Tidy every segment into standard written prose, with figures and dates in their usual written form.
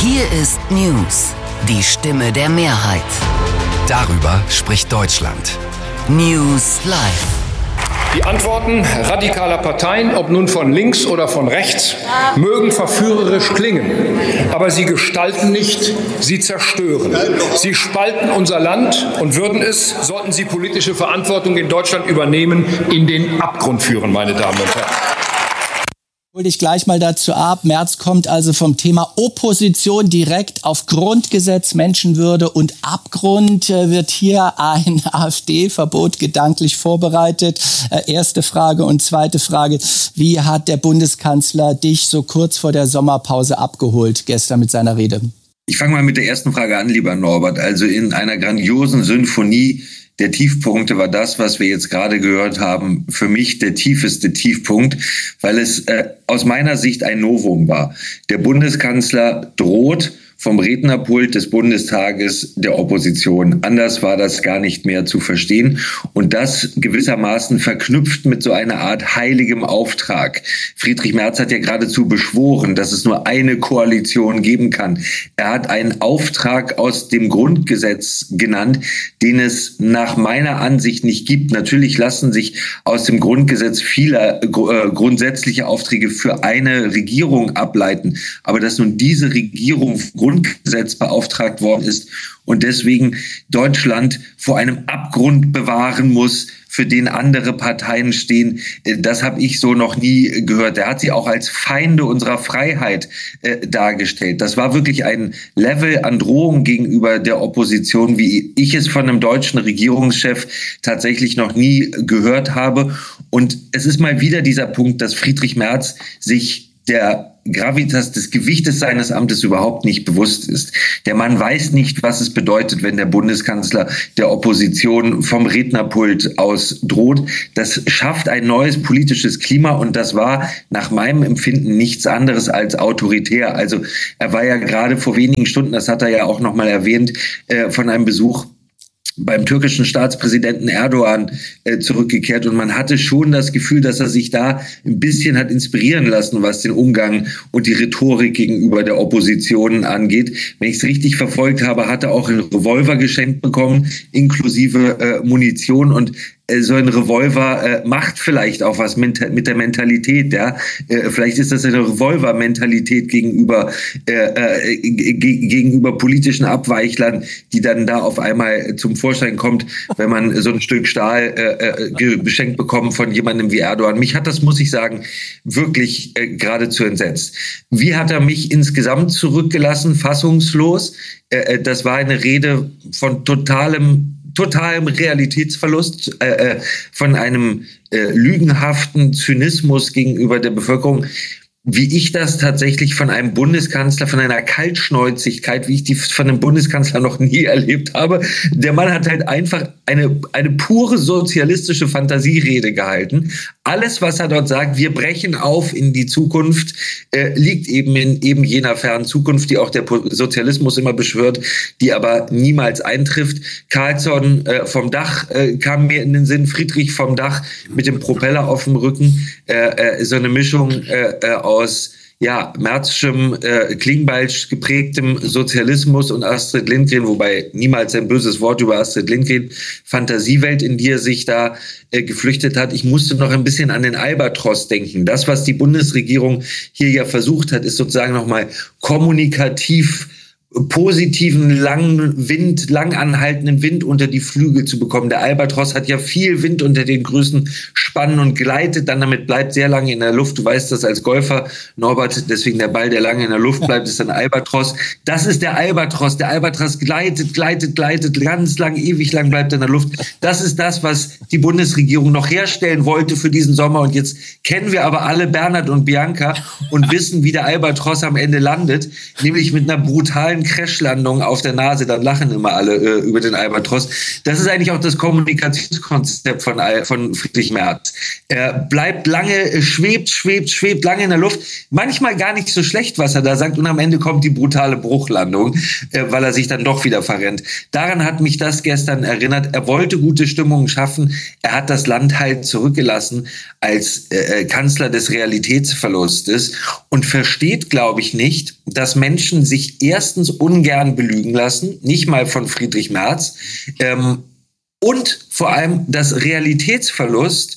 Hier ist News, die Stimme der Mehrheit. Darüber spricht Deutschland. News Live. Die Antworten radikaler Parteien, ob nun von links oder von rechts, mögen verführerisch klingen, aber sie gestalten nicht, sie zerstören. Sie spalten unser Land und würden es, sollten sie politische Verantwortung in Deutschland übernehmen, in den Abgrund führen, meine Damen und Herren. Hol dich gleich mal dazu ab. Merz kommt also vom Thema Opposition direkt auf Grundgesetz, Menschenwürde und Abgrund. Wird hier ein AfD-Verbot gedanklich vorbereitet? Erste Frage. Und zweite Frage, wie hat der Bundeskanzler dich so kurz vor der Sommerpause abgeholt gestern mit seiner Rede? Ich fange mal mit der ersten Frage an, lieber Norbert. Also in einer grandiosen Symphonie der Tiefpunkte war das, was wir jetzt gerade gehört haben, für mich der tiefste Tiefpunkt, weil es aus meiner Sicht ein Novum war. Der Bundeskanzler droht vom Rednerpult des Bundestages der Opposition. Anders war das gar nicht mehr zu verstehen. Und das gewissermaßen verknüpft mit so einer Art heiligem Auftrag. Friedrich Merz hat ja geradezu beschworen, dass es nur eine Koalition geben kann. Er hat einen Auftrag aus dem Grundgesetz genannt, den es nach meiner Ansicht nicht gibt. Natürlich lassen sich aus dem Grundgesetz viele grundsätzliche Aufträge für eine Regierung ableiten. Aber dass nun diese Regierung Grundgesetz beauftragt worden ist und deswegen Deutschland vor einem Abgrund bewahren muss, für den andere Parteien stehen, das habe ich so noch nie gehört. Er hat sie auch als Feinde unserer Freiheit dargestellt. Das war wirklich ein Level an Drohung gegenüber der Opposition, wie ich es von einem deutschen Regierungschef tatsächlich noch nie gehört habe. Und es ist mal wieder dieser Punkt, dass Friedrich Merz sich der Gravitas des Gewichtes seines Amtes überhaupt nicht bewusst ist. Der Mann weiß nicht, was es bedeutet, wenn der Bundeskanzler der Opposition vom Rednerpult aus droht. Das schafft ein neues politisches Klima und das war nach meinem Empfinden nichts anderes als autoritär. Also er war ja gerade vor wenigen Stunden, das hat er ja auch nochmal erwähnt, von einem Besuch beim türkischen Staatspräsidenten Erdogan zurückgekehrt und man hatte schon das Gefühl, dass er sich da ein bisschen hat inspirieren lassen, was den Umgang und die Rhetorik gegenüber der Opposition angeht. Wenn ich es richtig verfolgt habe, hat er auch einen Revolver geschenkt bekommen, inklusive Munition und so ein Revolver macht vielleicht auch was mit der Mentalität, ja. Vielleicht ist das eine Revolver-Mentalität gegenüber politischen Abweichlern, die dann da auf einmal zum Vorschein kommt, wenn man so ein Stück Stahl geschenkt bekommt von jemandem wie Erdogan. Mich hat das, muss ich sagen, wirklich geradezu entsetzt. Wie hat er mich insgesamt zurückgelassen, fassungslos? Das war eine Rede von totalem Realitätsverlust, von einem lügenhaften Zynismus gegenüber der Bevölkerung, wie ich das tatsächlich von einem Bundeskanzler, von einer Kaltschnäuzigkeit, wie ich die von einem Bundeskanzler noch nie erlebt habe. Der Mann hat halt einfach eine pure sozialistische Fantasierede gehalten. Alles, was er dort sagt, wir brechen auf in die Zukunft, liegt eben in eben jener fernen Zukunft, die auch der Sozialismus immer beschwört, die aber niemals eintrifft. Carlsson vom Dach kam mir in den Sinn, Friedrich vom Dach mit dem Propeller auf dem Rücken, so eine Mischung aus Merzschem, Klingbeilsch geprägtem Sozialismus und Astrid Lindgren, wobei niemals ein böses Wort über Astrid Lindgren, Fantasiewelt, in die er sich da geflüchtet hat. Ich musste noch ein bisschen an den Albatros denken. Das, was die Bundesregierung hier ja versucht hat, ist sozusagen nochmal kommunikativ positiven, lang anhaltenden Wind unter die Flügel zu bekommen. Der Albatros hat ja viel Wind unter den größten Spannen und gleitet dann damit, bleibt sehr lange in der Luft. Du weißt das als Golfer, Norbert, deswegen der Ball, der lange in der Luft bleibt, ist ein Albatros. Das ist der Albatros. Der Albatros gleitet, ganz lang, ewig lang bleibt in der Luft. Das ist das, was die Bundesregierung noch herstellen wollte für diesen Sommer. Und jetzt kennen wir aber alle Bernhard und Bianca und wissen, wie der Albatros am Ende landet, nämlich mit einer brutalen geilen Crashlandung auf der Nase, dann lachen immer alle über den Albatros. Das ist eigentlich auch das Kommunikationskonzept von Friedrich Merz. Er bleibt lange, schwebt lange in der Luft. Manchmal gar nicht so schlecht, was er da sagt. Und am Ende kommt die brutale Bruchlandung, weil er sich dann doch wieder verrennt. Daran hat mich das gestern erinnert. Er wollte gute Stimmung schaffen. Er hat das Land halt zurückgelassen als Kanzler des Realitätsverlustes und versteht, glaube ich, nicht, dass Menschen sich erstens ungern belügen lassen, nicht mal von Friedrich Merz, und vor allem, dass Realitätsverlust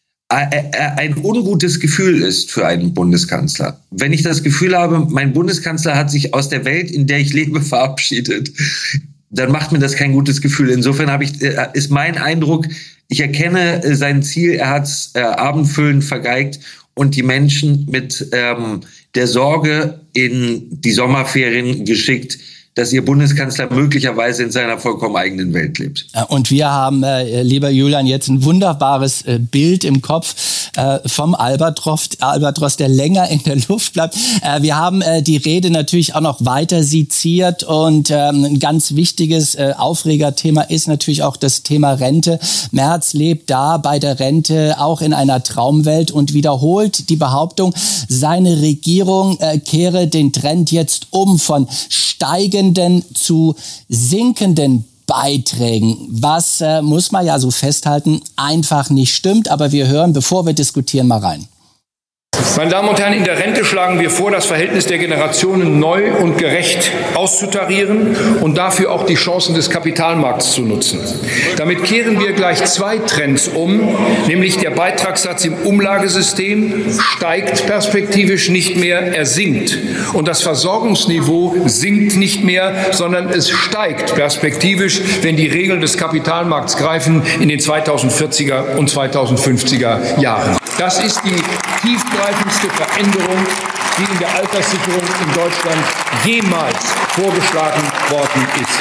ein ungutes Gefühl ist für einen Bundeskanzler. Wenn ich das Gefühl habe, mein Bundeskanzler hat sich aus der Welt, in der ich lebe, verabschiedet, dann macht mir das kein gutes Gefühl. Insofern ist mein Eindruck, ich erkenne sein Ziel, er hat es abendfüllend vergeigt und die Menschen mit der Sorge in die Sommerferien geschickt, dass ihr Bundeskanzler möglicherweise in seiner vollkommen eigenen Welt lebt. Und wir haben, lieber Julian, jetzt ein wunderbares Bild im Kopf vom Albatros, der länger in der Luft bleibt. Wir haben die Rede natürlich auch noch weiter seziert und ein ganz wichtiges Aufregerthema ist natürlich auch das Thema Rente. Merz lebt da bei der Rente auch in einer Traumwelt und wiederholt die Behauptung, seine Regierung kehre den Trend jetzt um von steigenden zu sinkenden Beiträgen, was muss man ja so festhalten, einfach nicht stimmt. Aber wir hören, bevor wir diskutieren, mal rein. Meine Damen und Herren, in der Rente schlagen wir vor, das Verhältnis der Generationen neu und gerecht auszutarieren und dafür auch die Chancen des Kapitalmarkts zu nutzen. Damit kehren wir gleich zwei Trends um, nämlich der Beitragssatz im Umlagesystem steigt perspektivisch nicht mehr, er sinkt. Und das Versorgungsniveau sinkt nicht mehr, sondern es steigt perspektivisch, wenn die Regeln des Kapitalmarkts greifen in den 2040er und 2050er Jahren. Das ist die tiefgreifendste Veränderung, die in der Alterssicherung in Deutschland jemals vorgeschlagen worden ist.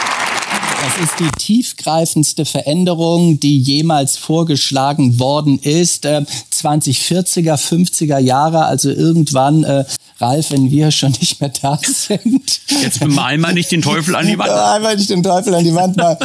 Das ist die tiefgreifendste Veränderung, die jemals vorgeschlagen worden ist. 2040er, 50er Jahre, also irgendwann, Ralf, wenn wir schon nicht mehr da sind. Jetzt mal nicht den Teufel an die Wand. Einmal nicht den Teufel an die Wand mal.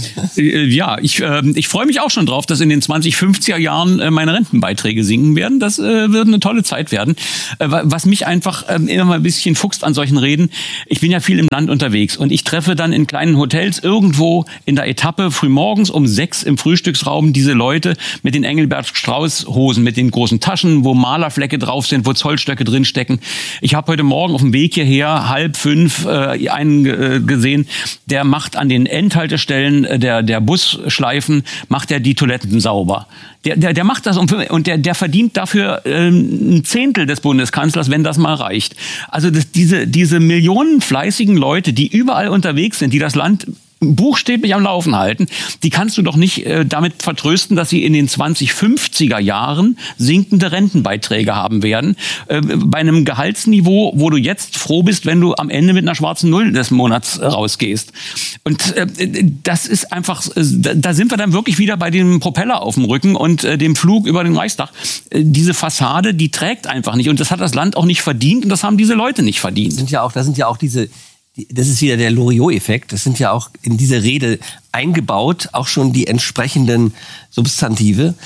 Ja, ich freue mich auch schon drauf, dass in den 2050er Jahren meine Rentenbeiträge sinken werden. Das wird eine tolle Zeit werden. Was mich einfach immer mal ein bisschen fuchst an solchen Reden, ich bin ja viel im Land unterwegs und ich treffe dann in kleinen Hotels irgendwo in der Etappe frühmorgens um 6 im Frühstücksraum diese Leute mit den Engelbert Strauß Hosen, mit den großen Taschen, wo Malerflecke drauf sind, wo Zollstöcke drinstecken. Ich habe heute Morgen auf dem Weg hierher 4:30 einen gesehen, der macht an den Endhaltestellen der Busschleifen, macht er die Toiletten sauber. Der macht das und der verdient dafür ein Zehntel des Bundeskanzlers, wenn das mal reicht. Also diese Millionen fleißigen Leute, die überall unterwegs sind, die das Land buchstäblich am Laufen halten, die kannst du doch nicht damit vertrösten, dass sie in den 2050er Jahren sinkende Rentenbeiträge haben werden. Bei einem Gehaltsniveau, wo du jetzt froh bist, wenn du am Ende mit einer schwarzen Null des Monats rausgehst. Und das ist einfach, da sind wir dann wirklich wieder bei dem Propeller auf dem Rücken und dem Flug über den Reichstag. Diese Fassade, die trägt einfach nicht. Und das hat das Land auch nicht verdient und das haben diese Leute nicht verdient. Da sind ja auch diese, das ist wieder der Loriot-Effekt. Das sind ja auch in diese Rede eingebaut, auch schon die entsprechenden Substantive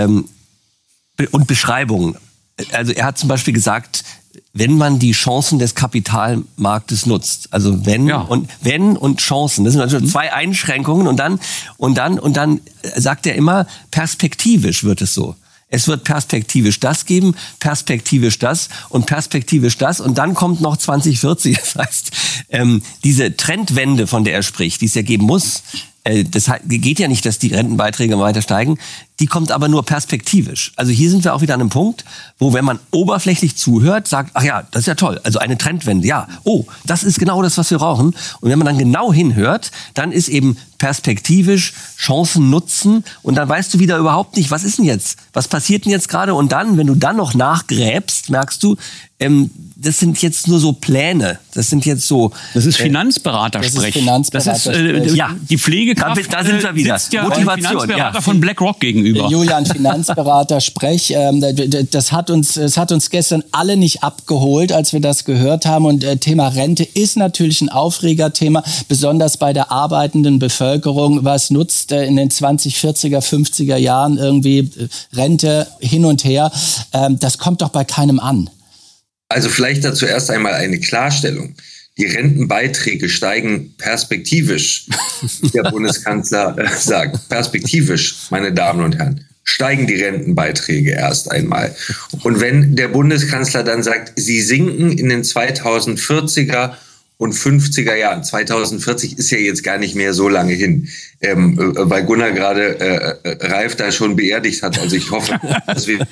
und Beschreibungen. Also er hat zum Beispiel gesagt, wenn man die Chancen des Kapitalmarktes nutzt, also wenn und Chancen, das sind also zwei Einschränkungen und dann sagt er immer, perspektivisch wird es so. Es wird perspektivisch das geben, perspektivisch das und perspektivisch das und dann kommt noch 2040. Das heißt, diese Trendwende, von der er spricht, die es ja geben muss, das geht ja nicht, dass die Rentenbeiträge weiter steigen, die kommt aber nur perspektivisch. Also hier sind wir auch wieder an einem Punkt, wo, wenn man oberflächlich zuhört, sagt, ach ja, das ist ja toll, also eine Trendwende, ja, oh, das ist genau das, was wir brauchen. Und wenn man dann genau hinhört, dann ist eben perspektivisch Chancen nutzen und dann weißt du wieder überhaupt nicht, was ist denn jetzt? Was passiert denn jetzt gerade? Und dann, wenn du dann noch nachgräbst, merkst du, das sind jetzt nur so Pläne. Das sind jetzt so... Das ist Finanzberatersprech. Das ist die Pflegekraft. Da sind wir wieder. Sitzt ja Motivation. Finanzberater von BlackRock gegenüber. Julian, Finanzberatersprech. Das hat uns gestern alle nicht abgeholt, als wir das gehört haben. Und Thema Rente ist natürlich ein Aufregerthema, besonders bei der arbeitenden Bevölkerung. Was nutzt in den 2040er, 50er Jahren irgendwie Rente hin und her? Das kommt doch bei keinem an. Also vielleicht dazu erst einmal eine Klarstellung. Die Rentenbeiträge steigen perspektivisch, wie der Bundeskanzler sagt. Perspektivisch, meine Damen und Herren, steigen die Rentenbeiträge erst einmal. Und wenn der Bundeskanzler dann sagt, sie sinken in den 2040er und 50er Jahren. 2040 ist ja jetzt gar nicht mehr so lange hin, weil Gunnar gerade Ralf da schon beerdigt hat. Also ich hoffe, dass wir...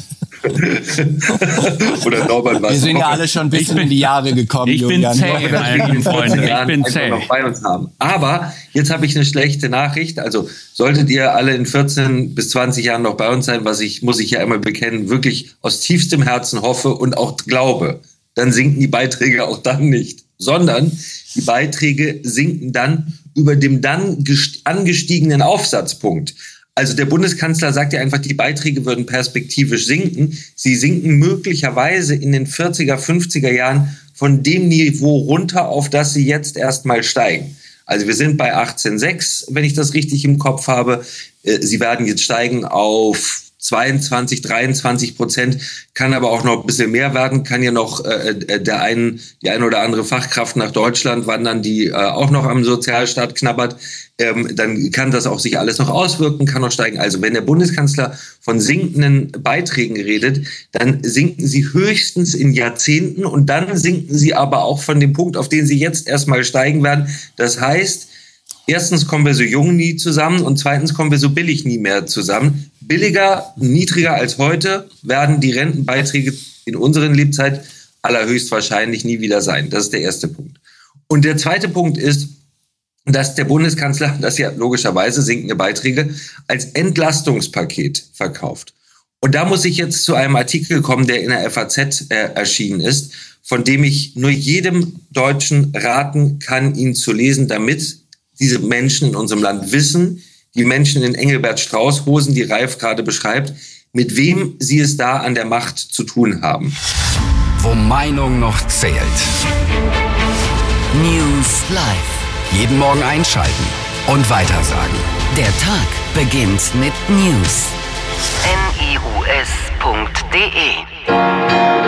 Oder Norbert, wir sind ja alle schon ein bisschen in die Jahre gekommen, Julian. Ich bin zäh. Noch bei uns haben. Aber jetzt habe ich eine schlechte Nachricht. Also solltet ihr alle in 14 bis 20 Jahren noch bei uns sein, muss ich ja immer bekennen, wirklich aus tiefstem Herzen hoffe und auch glaube, dann sinken die Beiträge auch dann nicht, sondern die Beiträge sinken dann über dem dann angestiegenen Aufsatzpunkt. Also der Bundeskanzler sagt ja einfach, die Beiträge würden perspektivisch sinken. Sie sinken möglicherweise in den 40er, 50er Jahren von dem Niveau runter, auf das sie jetzt erstmal steigen. Also wir sind bei 18,6, wenn ich das richtig im Kopf habe. Sie werden jetzt steigen auf 22-23%, kann aber auch noch ein bisschen mehr werden, kann ja noch die ein oder andere Fachkraft nach Deutschland wandern, die auch noch am Sozialstaat knabbert. Dann kann das auch sich alles noch auswirken, kann noch steigen. Also wenn der Bundeskanzler von sinkenden Beiträgen redet, dann sinken sie höchstens in Jahrzehnten und dann sinken sie aber auch von dem Punkt, auf den sie jetzt erstmal steigen werden. Das heißt, erstens kommen wir so jung nie zusammen und zweitens kommen wir so billig nie mehr zusammen. Billiger, niedriger als heute werden die Rentenbeiträge in unseren Lebzeit allerhöchstwahrscheinlich nie wieder sein. Das ist der erste Punkt. Und der zweite Punkt ist, dass der Bundeskanzler das ja logischerweise sinkende Beiträge als Entlastungspaket verkauft. Und da muss ich jetzt zu einem Artikel kommen, der in der FAZ erschienen ist, von dem ich nur jedem Deutschen raten kann, ihn zu lesen, damit diese Menschen in unserem Land wissen, die Menschen in Engelbert-Strauß-Hosen, die Ralf gerade beschreibt, mit wem sie es da an der Macht zu tun haben. Wo Meinung noch zählt. News Live. Jeden Morgen einschalten und weitersagen. Der Tag beginnt mit News. news.de